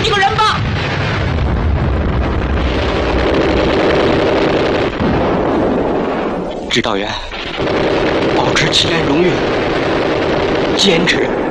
几个人吧。指导员，保持起来荣誉，坚持。